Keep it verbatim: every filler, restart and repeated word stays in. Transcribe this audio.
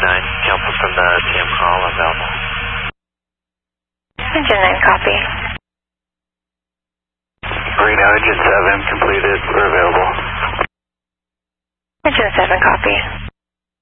nine, cancel from the T M call, available. Engine nine, copy. Reno, engine seven, completed, we're available. Engine seven, copy.